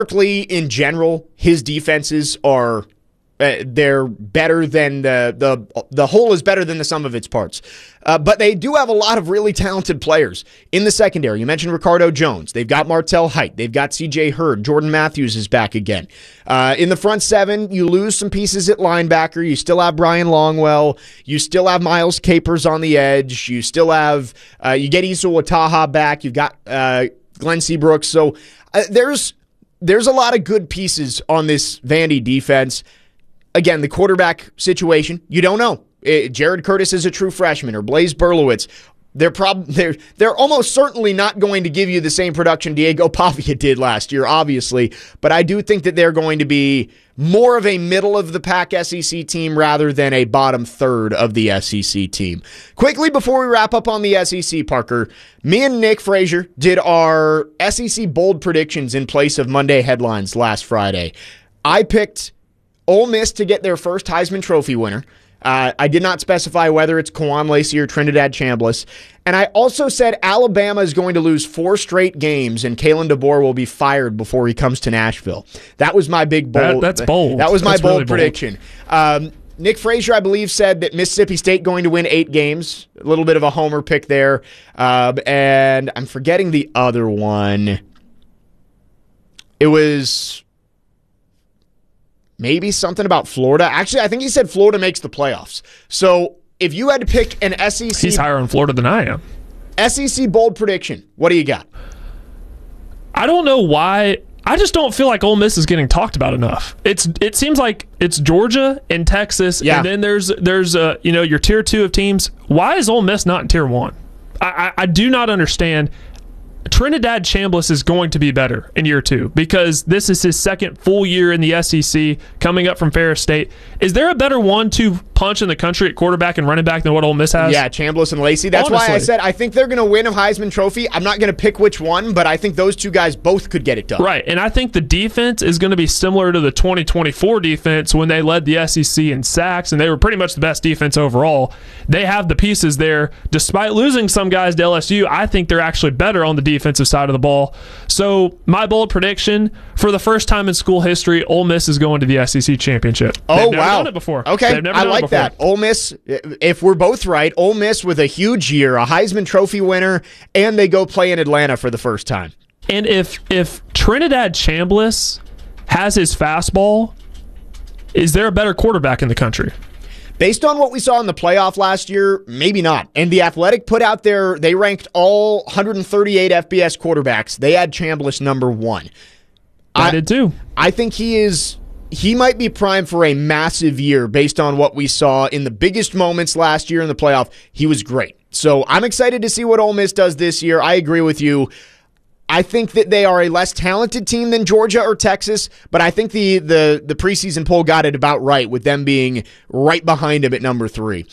in general, his defenses are they're better than the whole is better than the sum of its parts. But they do have a lot of really talented players in the secondary. You mentioned Ricardo Jones. They've got Martell Height. They've got C.J. Hurd. Jordan Matthews is back again. In the front seven, you lose some pieces at linebacker. You still have Brian Longwell. You still have Miles Capers on the edge. You still have you get Issa Wataha back. You've got Glenn Seabrooks. So there's a lot of good pieces on this Vandy defense. Again, the quarterback situation, you don't know. Jared Curtis is a true freshman, or Blaise Berlowitz. They're almost certainly not going to give you the same production Diego Pavia did last year, obviously, but I do think that they're going to be more of a middle-of-the-pack SEC team rather than a bottom third of the SEC team. Quickly, before we wrap up on the SEC, Parker, me and Nick Frazier did our SEC bold predictions in place of Monday headlines last Friday. I picked Ole Miss to get their first Heisman Trophy winner. I did not specify whether it's Kawan Lacey or Trinidad Chambliss. And I also said Alabama is going to lose 4 straight games and Kalen DeBoer will be fired before he comes to Nashville. That was my big bold. That's bold. That was my That's bold really prediction. Nick Frazier, I believe, said that Mississippi State going to win 8 games. A little bit of a homer pick there. And I'm forgetting the other one. It was maybe something about Florida. Actually, I think he said Florida makes the playoffs. So if you had to pick an SEC... He's higher on Florida than I am. SEC bold prediction, what do you got? I don't know why. I just don't feel like Ole Miss is getting talked about enough. It seems like it's Georgia and Texas, and then there's your tier 2 of teams. Why is Ole Miss not in tier 1? I do not understand. Trinidad Chambliss is going to be better in year 2 because this is his second full year in the SEC, coming up from Ferris State. Is there a better 1-2 punch in the country at quarterback and running back than what Ole Miss has? Yeah, Chambliss and Lacey. That's why I said I think they're going to win a Heisman Trophy. I'm not going to pick which one, but I think those two guys both could get it done. Right, and I think the defense is going to be similar to the 2024 defense when they led the SEC in sacks, and they were pretty much the best defense overall. They have the pieces there. Despite losing some guys to LSU, I think they're actually better on the defensive side of the ball. So my bold prediction, for the first time in school history, Ole Miss is going to the SEC championship. They've never done it before. Okay, I like that. Ole Miss, if we're both right, Ole Miss with a huge year, a Heisman Trophy winner, and they go play in Atlanta for the first time. And if Trinidad Chambliss has his fastball, is there a better quarterback in the country? Based on what we saw in the playoff last year, maybe not. And the Athletic put out they ranked all 138 FBS quarterbacks. They had Chambliss number 1. I did too. I think he might be primed for a massive year based on what we saw in the biggest moments last year in the playoff. He was great. So I'm excited to see what Ole Miss does this year. I agree with you. I think that they are a less talented team than Georgia or Texas, but I think the preseason poll got it about right with them being right behind them at number 3.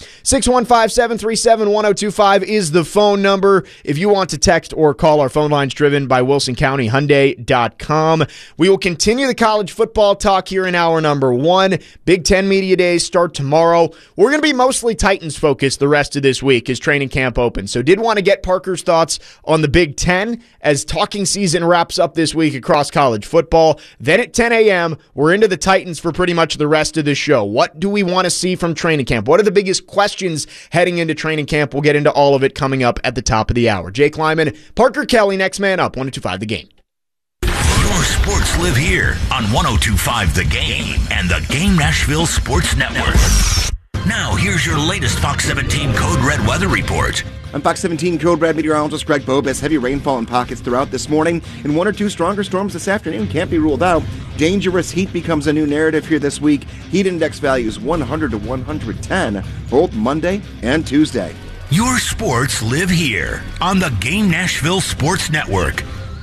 615-737-1025 is the phone number if you want to text or call. Our phone line's driven by WilsonCountyHyundai.com. We will continue the college football talk here in hour number 1. Big Ten Media Days start tomorrow. We're going to be mostly Titans focused the rest of this week as training camp opens. So did want to get Parker's thoughts on the Big Ten as talking season wraps up this week across college football. Then at 10 a.m., we're into the Titans for pretty much the rest of the show. What do we want to see from training camp? What are the biggest questions heading into training camp? We'll get into all of it coming up at the top of the hour. Jake Lyman, Parker Kelly, next man up, 102.5 The Game. Your sports live here on 102.5 The Game and the Game Nashville Sports Network. Now, here's your latest Fox 17 Code Red weather report. I'm Fox 17 Code Red meteorologist Greg Bobas. Heavy rainfall in pockets throughout this morning, and 1 or 2 stronger storms this afternoon can't be ruled out. Dangerous heat becomes a new narrative here this week. Heat index values 100 to 110, both Monday and Tuesday. Your sports live here on the Game Nashville Sports Network.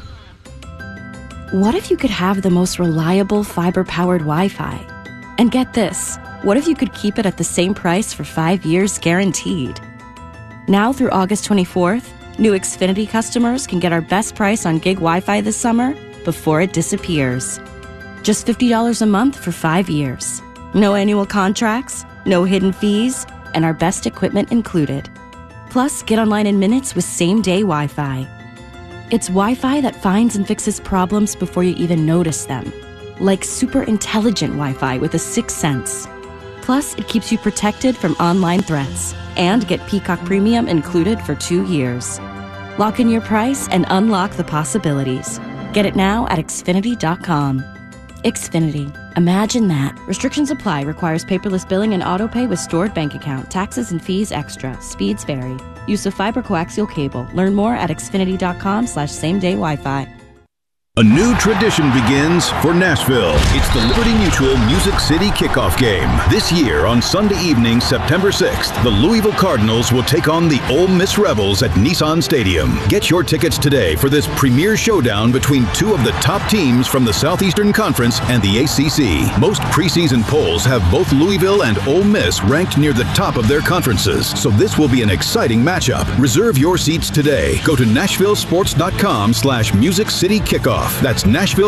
What if you could have the most reliable fiber-powered Wi-Fi? And get this, what if you could keep it at the same price for 5 years guaranteed? Now through August 24th, new Xfinity customers can get our best price on gig Wi-Fi this summer before it disappears. Just $50 a month for 5 years. No annual contracts, no hidden fees, and our best equipment included. Plus, get online in minutes with same-day Wi-Fi. It's Wi-Fi that finds and fixes problems before you even notice them. Like super intelligent Wi-Fi with a sixth sense. Plus, it keeps you protected from online threats. And get Peacock Premium included for 2 years. Lock in your price and unlock the possibilities. Get it now at Xfinity.com. Xfinity. Imagine that. Restrictions apply. Requires paperless billing and autopay with stored bank account. Taxes and fees extra. Speeds vary. Use of fiber coaxial cable. Learn more at Xfinity.com/same-day Wi-Fi. A new tradition begins for Nashville. It's the Liberty Mutual Music City Kickoff Game. This year on Sunday evening, September 6th, the Louisville Cardinals will take on the Ole Miss Rebels at Nissan Stadium. Get your tickets today for this premier showdown between two of the top teams from the Southeastern Conference and the ACC. Most preseason polls have both Louisville and Ole Miss ranked near the top of their conferences, so this will be an exciting matchup. Reserve your seats today. Go to NashvilleSports.com/Music City Kickoff. That's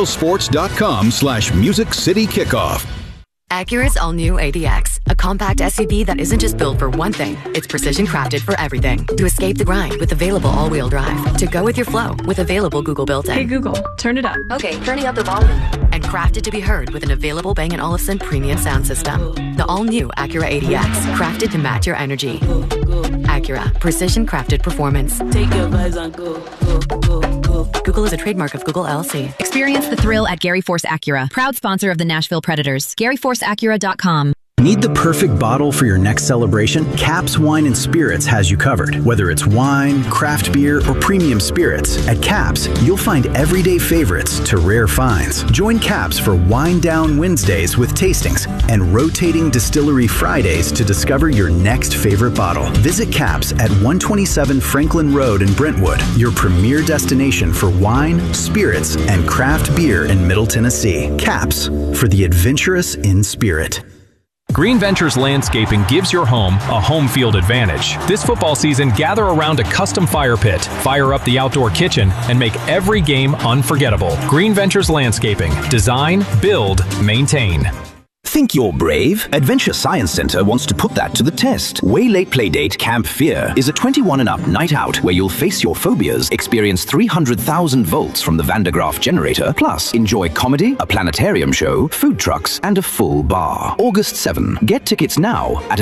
NashvilleSports.com/Music City Kickoff. Acura's all-new ADX, a compact SUV that isn't just built for one thing, it's precision-crafted for everything. To escape the grind with available all-wheel drive. To go with your flow with available Google built-in. Hey Google, turn it up. Okay, turning up the volume. And crafted to be heard with an available Bang & Olufsen premium sound system. The all-new Acura ADX, crafted to match your energy. Acura, precision-crafted performance. Take your vibes on go, go, go, go. Google is a trademark of Google LLC. Experience the thrill at Gary Force Acura, proud sponsor of the Nashville Predators. GaryForceAcura.com. Need the perfect bottle for your next celebration? Caps Wine and Spirits has you covered. Whether it's wine, craft beer, or premium spirits, at Caps, you'll find everyday favorites to rare finds. Join Caps for Wine Down Wednesdays with tastings and rotating distillery Fridays to discover your next favorite bottle. Visit Caps at 127 Franklin Road in Brentwood, your premier destination for wine, spirits, and craft beer in Middle Tennessee. Caps, for the adventurous in spirit. Green Ventures Landscaping gives your home a home field advantage. This football season, gather around a custom fire pit, fire up the outdoor kitchen, and make every game unforgettable. Green Ventures Landscaping. Design, build, maintain. Think you're brave? Adventure Science Center wants to put that to the test. Waylay Playdate Camp Fear is a 21 and up night out where you'll face your phobias, experience 300,000 volts from the Van de Graaff generator, plus enjoy comedy, a planetarium show, food trucks, and a full bar. August 7. Get tickets now at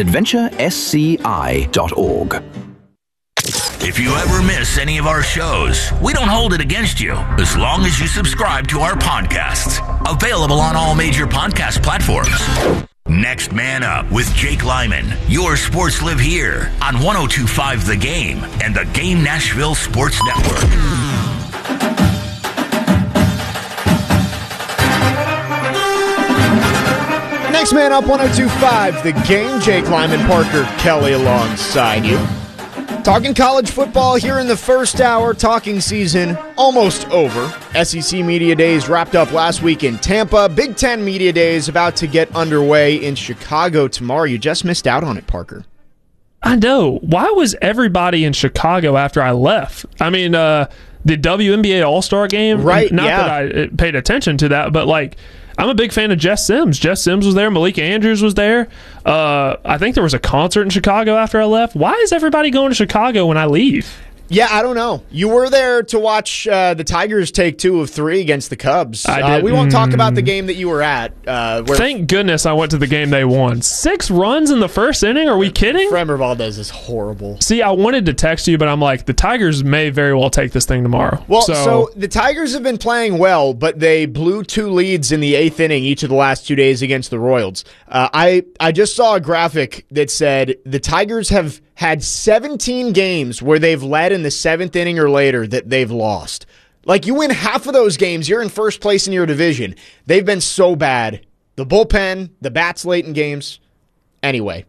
adventuresci.org. If you ever miss any of our shows, we don't hold it against you as long as you subscribe to our podcasts. Available on all major podcast platforms. Next Man Up with Jake Lyman. Your sports live here on 102.5 The Game and the Game Nashville Sports Network. Next Man Up, 102.5 The Game. Jake Lyman, Parker Kelly alongside you. Talking college football here in the first hour. Talking season almost over. SEC Media Days wrapped up last week in Tampa. Big Ten Media Days about to get underway in Chicago tomorrow. You just missed out on it, Parker. I know. Why was everybody in Chicago after I left? I mean, the WNBA All-Star Game? Right, Not yeah. that I paid attention to that, but like, I'm a big fan of Jess Sims. Jess Sims was there. Malika Andrews was there. I think there was a concert in Chicago after I left. Why is everybody going to Chicago when I leave? Yeah, I don't know. You were there to watch the Tigers take 2 of 3 against the Cubs. I did. We won't talk about the game that you were at. Thank goodness I went to the game they won. 6 runs in the first inning? Are we kidding? Framber Valdez is horrible. See, I wanted to text you, but I'm like, the Tigers may very well take this thing tomorrow. Well, so the Tigers have been playing well, but they blew 2 leads in the 8th inning each of the last 2 days against the Royals. I just saw a graphic that said the Tigers have had 17 games where they've led in the 7th inning or later that they've lost. Like, you win half of those games, you're in first place in your division. They've been so bad. The bullpen, the bats late in games. Anyway.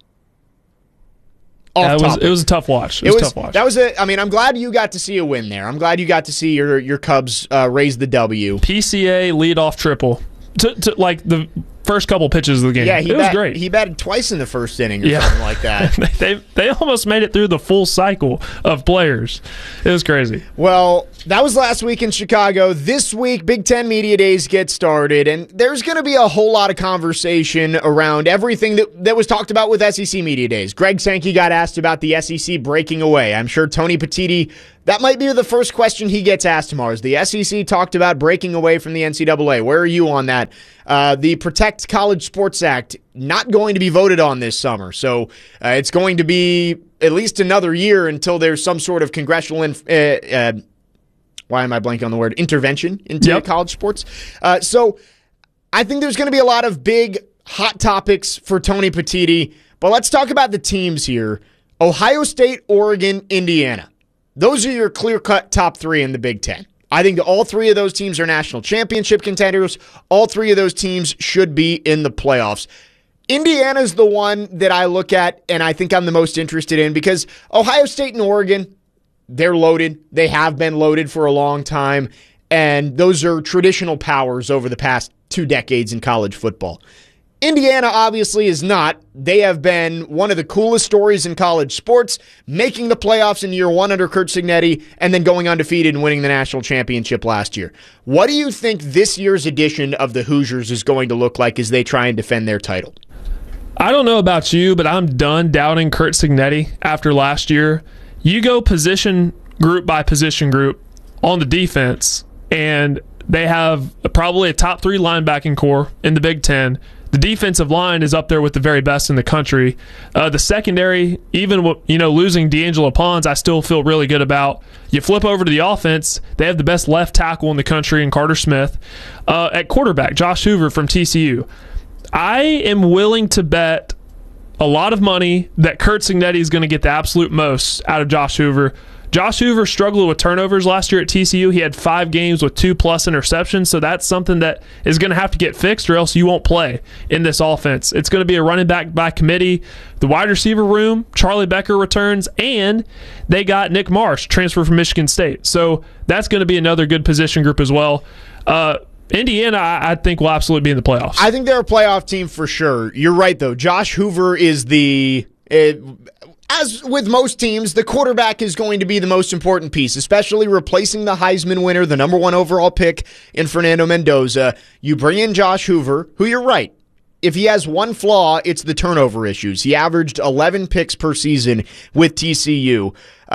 It was a tough watch. It was a tough watch. I'm glad you got to see a win there. I'm glad you got to see your Cubs raise the W. PCA leadoff triple. To like the first couple pitches of the game. Yeah, it was great. He batted twice in the first inning or something like that. They almost made it through the full cycle of players. It was crazy. Well, that was last week in Chicago. This week, Big Ten Media Days get started, and there's going to be a whole lot of conversation around everything that was talked about with SEC Media Days. Greg Sankey got asked about the SEC breaking away. I'm sure Tony Petitti That might be the first question he gets asked tomorrow. Is the SEC talked about breaking away from the NCAA? Where are you on that? The Protect College Sports Act not going to be voted on this summer. So it's going to be at least another year until there's some sort of congressional why am I blanking on the word? Intervention into college sports. So I think there's going to be a lot of big hot topics for Tony Petitti. But let's talk about the teams here. Ohio State, Oregon, Indiana. Those are your clear-cut top three in the Big Ten. I think all three of those teams are national championship contenders. All three of those teams should be in the playoffs. Indiana's the one that I look at and I think I'm the most interested in because Ohio State and Oregon, they're loaded. They have been loaded for a long time, and those are traditional powers over the past 2 decades in college football. Indiana obviously is not. They have been one of the coolest stories in college sports, making the playoffs in year 1 under Curt Cignetti and then going undefeated and winning the national championship last year. What do you think this year's edition of the Hoosiers is going to look like as they try and defend their title? I don't know about you, but I'm done doubting Curt Cignetti after last year. You go position group by position group on the defense, and they have probably a top 3 linebacking core in the Big Ten. The defensive line is up there with the very best in the country. The secondary, even losing D'Angelo Pons, I still feel really good about. You flip over to the offense, they have the best left tackle in the country in Carter Smith. At quarterback, Josh Hoover from TCU. I am willing to bet a lot of money that Curt Cignetti is going to get the absolute most out of Josh Hoover. Josh Hoover struggled with turnovers last year at TCU. He had 5 games with 2+ interceptions, so that's something that is going to have to get fixed or else you won't play in this offense. It's going to be a running back by committee. The wide receiver room, Charlie Becker returns, and they got Nick Marsh, transfer from Michigan State. So that's going to be another good position group as well. Indiana, I think, will absolutely be in the playoffs. I think they're a playoff team for sure. You're right, though. Josh Hoover is as with most teams, the quarterback is going to be the most important piece, especially replacing the Heisman winner, the number 1 overall pick in Fernando Mendoza. You bring in Josh Hoover, who you're right. If he has one flaw, it's the turnover issues. He averaged 11 picks per season with TCU.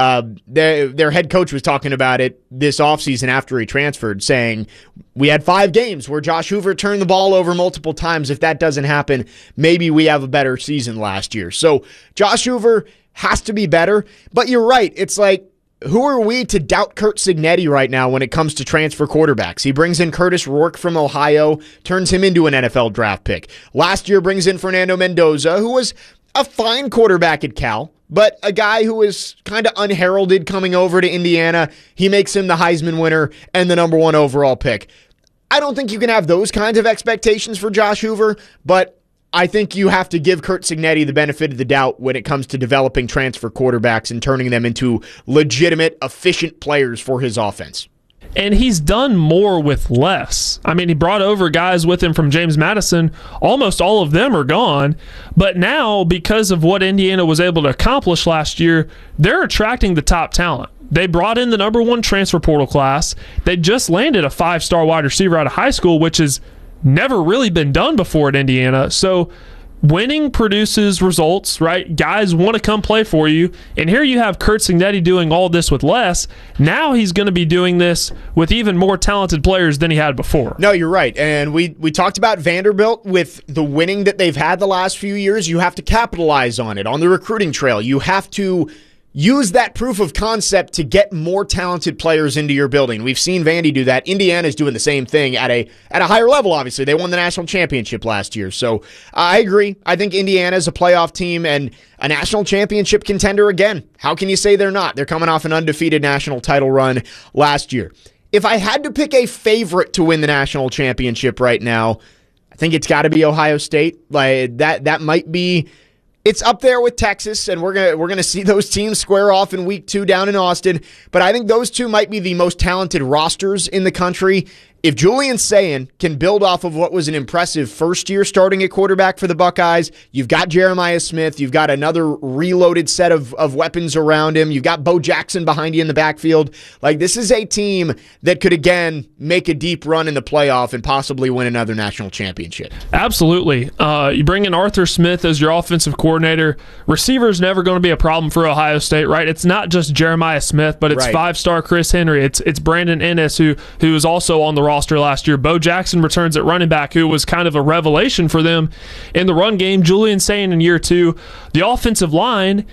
Their head coach was talking about it this offseason after he transferred, saying, we had 5 games where Josh Hoover turned the ball over multiple times. If that doesn't happen, maybe we have a better season last year. So Josh Hoover has to be better. But you're right. It's like, who are we to doubt Curt Cignetti right now when it comes to transfer quarterbacks? He brings in Curtis Rourke from Ohio, turns him into an NFL draft pick. Last year brings in Fernando Mendoza, who was a fine quarterback at Cal, but a guy who was kind of unheralded coming over to Indiana. He makes him the Heisman winner and the number 1 overall pick. I don't think you can have those kinds of expectations for Josh Hoover, but I think you have to give Curt Cignetti the benefit of the doubt when it comes to developing transfer quarterbacks and turning them into legitimate, efficient players for his offense. And he's done more with less. I mean, he brought over guys with him from James Madison. Almost all of them are gone. But now, because of what Indiana was able to accomplish last year, they're attracting the top talent. They brought in the number 1 transfer portal class. They just landed a 5-star wide receiver out of high school, which is never really been done before at Indiana. So winning produces results, right? Guys want to come play for you. And here you have Curt Cignetti doing all this with less. Now he's going to be doing this with even more talented players than he had before. No, you're right. And we talked about Vanderbilt with the winning that they've had the last few years. You have to capitalize on it on the recruiting trail. You have to use that proof of concept to get more talented players into your building. We've seen Vandy do that. Indiana's doing the same thing at a higher level, obviously. They won the national championship last year. So I agree. I think Indiana's a playoff team and a national championship contender again. How can you say they're not? They're coming off an undefeated national title run last year. If I had to pick a favorite to win the national championship right now, I think it's got to be Ohio State. Like that might be. It's up there with Texas, and we're gonna see those teams square off in week 2 down in Austin. But I think those two might be the most talented rosters in the country, if Julian Sayin can build off of what was an impressive first year starting at quarterback for the Buckeyes, you've got Jeremiah Smith, you've got another reloaded set of weapons around him, you've got Bo Jackson behind you in the backfield. Like, this is a team that could, again, make a deep run in the playoff and possibly win another national championship. Absolutely. You bring in Arthur Smith as your offensive coordinator. Receiver's never going to be a problem for Ohio State, right? It's not just Jeremiah Smith, but it's five-star Chris Henry. It's Brandon Ennis, who was also on the roster last year. Bo Jackson returns at running back, who was kind of a revelation for them in the run game. Julian Sayin in year 2. The offensive line,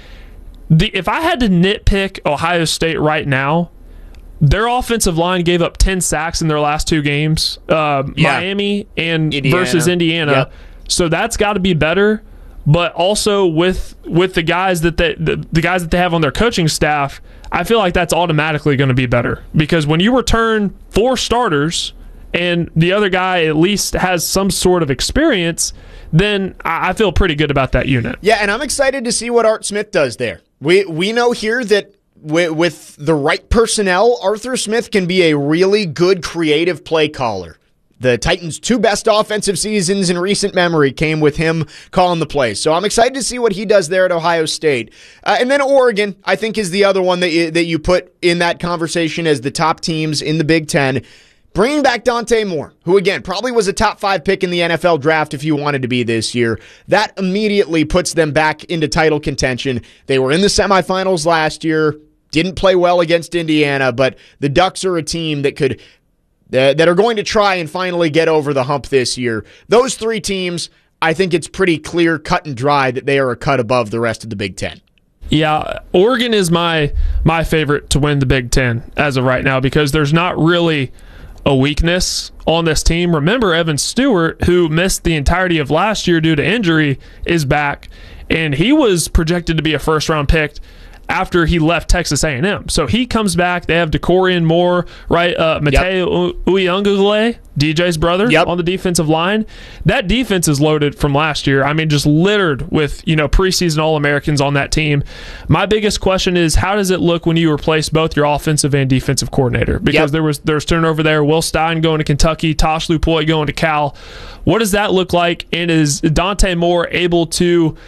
if I had to nitpick Ohio State right now, their offensive line gave up 10 sacks in their last 2 games, Miami and versus Indiana. Yep. So that's got to be better. But also with the guys that the guys that they have on their coaching staff, I feel like that's automatically going to be better, because when you return 4 starters and the other guy at least has some sort of experience, then I feel pretty good about that unit. Yeah, and I'm excited to see what Art Smith does there. We know here that with the right personnel, Arthur Smith can be a really good creative play caller. The Titans' 2 best offensive seasons in recent memory came with him calling the plays. So I'm excited to see what he does there at Ohio State. And then Oregon, I think, is the other one that you put in that conversation as the top teams in the Big Ten. Bringing back Dante Moore, who, again, probably was a top 5 pick in the NFL draft if you wanted to be this year. That immediately puts them back into title contention. They were in the semifinals last year, didn't play well against Indiana, but the Ducks are a team that are going to try and finally get over the hump this year. Those 3 teams, I think it's pretty clear, cut and dry, that they are a cut above the rest of the Big Ten. Yeah, Oregon is my favorite to win the Big Ten as of right now, because there's not really a weakness on this team. Remember, Evan Stewart, who missed the entirety of last year due to injury, is back, and he was projected to be a first-round pick after he left Texas A&M. So he comes back. They have DeCorian Moore, right? Mateo Uyunglele, DJ's brother, on the defensive line. That defense is loaded from last year. I mean, just littered with, preseason All-Americans on that team. My biggest question is, how does it look when you replace both your offensive and defensive coordinator? Because there's turnover there. Will Stein going to Kentucky, Tosh Lupoy going to Cal. What does that look like? And is Dante Moore able to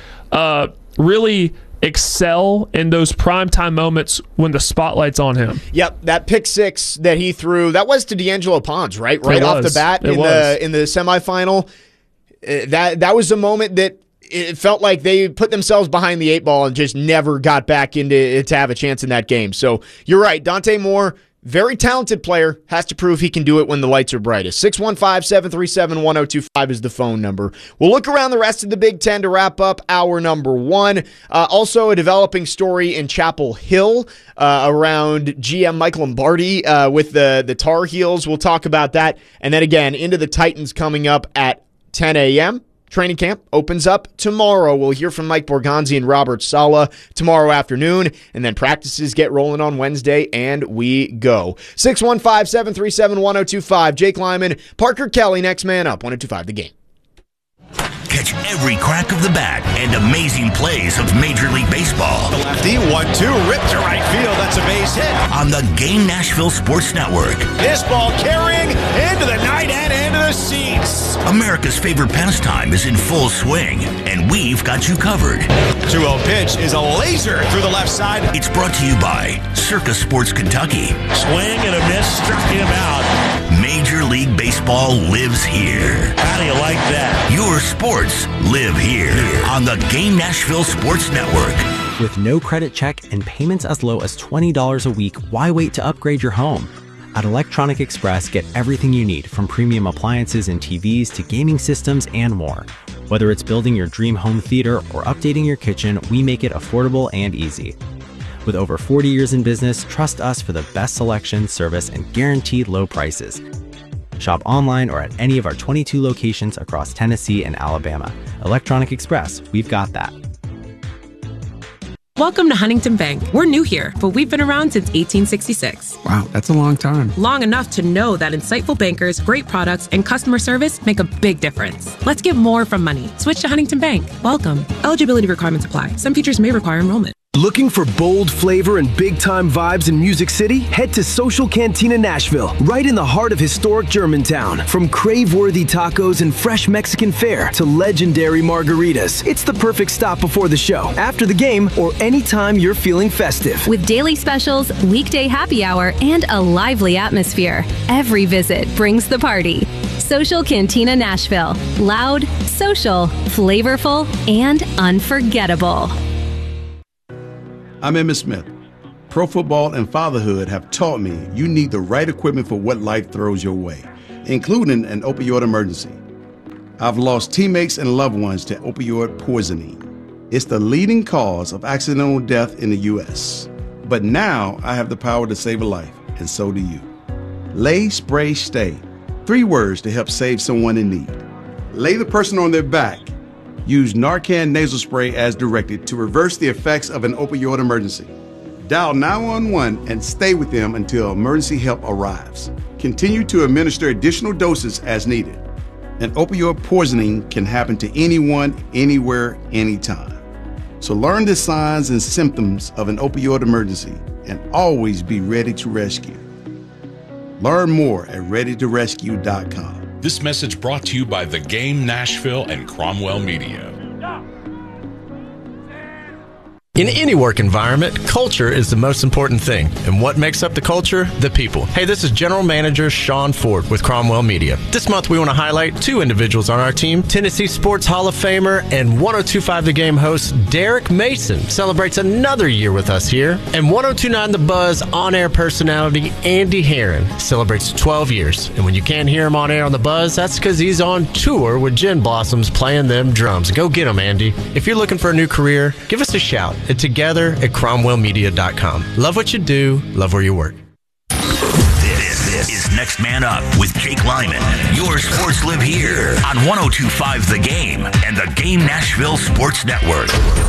really excel in those primetime moments when the spotlight's on him? Yep, that pick 6 that he threw, that was to D'Angelo Pons, right off the bat in the semifinal. That was a moment that it felt like they put themselves behind the 8 ball and just never got back into to have a chance in that game. So you're right, Dante Moore, very talented player, has to prove he can do it when the lights are brightest. 615-737-1025 is the phone number. We'll look around the rest of the Big Ten to wrap up hour number 1. Also, a developing story in Chapel Hill around GM Mike Lombardi with the Tar Heels. We'll talk about that. And then again, into the Titans coming up at 10 a.m. Training camp opens up tomorrow. We'll hear from Mike Borgonzi and Robert Saleh tomorrow afternoon, and then practices get rolling on Wednesday, and we go. 615-737-1025. Jake Lyman, Parker Kelly, next man up. 1025 The Game. Catch every crack of the bat and amazing plays of Major League Baseball. The lefty, 1-2, ripped to right field. That's a base hit. On the Game Nashville Sports Network. This ball carrying into the night and into the seats. America's favorite pastime is in full swing, and we've got you covered. 2-0 pitch is a laser through the left side. It's brought to you by Circa Sports Kentucky. Swing and a miss, struck him out. Major League Baseball lives here. How do you like that? Your sports live here on the Game Nashville Sports Network. With no credit check and payments as low as $20 a week, why wait to upgrade your home? At Electronic Express, get everything you need, from premium appliances and TVs to gaming systems and more. Whether it's building your dream home theater or updating your kitchen, we make it affordable and easy. With over 40 years in business, trust us for the best selection, service, and guaranteed low prices. Shop online or at any of our 22 locations across Tennessee and Alabama. Electronic Express, we've got that. Welcome to Huntington Bank. We're new here, but we've been around since 1866. Wow, that's a long time. Long enough to know that insightful bankers, great products, and customer service make a big difference. Let's get more from money. Switch to Huntington Bank. Welcome. Eligibility requirements apply. Some features may require enrollment. Looking for bold flavor and big-time vibes in Music City? Head to Social Cantina Nashville, right in the heart of historic Germantown. From crave-worthy tacos and fresh Mexican fare to legendary margaritas, it's the perfect stop before the show, after the game, or anytime you're feeling festive. With daily specials, weekday happy hour, and a lively atmosphere, every visit brings the party. Social Cantina Nashville. Loud, social, flavorful, and unforgettable. I'm Emmitt Smith. Pro football and fatherhood have taught me you need the right equipment for what life throws your way, including an opioid emergency. I've lost teammates and loved ones to opioid poisoning. It's the leading cause of accidental death in the U.S. But now I have the power to save a life, and so do you. Lay, Spray, Stay. 3 words to help save someone in need. Lay the person on their back. Use Narcan nasal spray as directed to reverse the effects of an opioid emergency. Dial 911 and stay with them until emergency help arrives. Continue to administer additional doses as needed. An opioid poisoning can happen to anyone, anywhere, anytime. So learn the signs and symptoms of an opioid emergency and always be ready to rescue. Learn more at readytorescue.com. This message brought to you by The Game Nashville and Cromwell Media. In any work environment, culture is the most important thing. And what makes up the culture? The people. Hey, this is General Manager Sean Ford with Cromwell Media. This month we want to highlight 2 individuals on our team. Tennessee Sports Hall of Famer and 102.5 The Game host Derek Mason celebrates another year with us here. And 102.9 The Buzz on-air personality Andy Herron celebrates 12 years. And when you can't hear him on air on The Buzz, that's because he's on tour with Gin Blossoms playing them drums. Go get him, Andy. If you're looking for a new career, give us a shout at together at cromwellmedia.com. Love what you do, love where you work. This is Next Man Up with Jake Lyman. Your sports live here on 102.5 The Game and the Game Nashville Sports Network.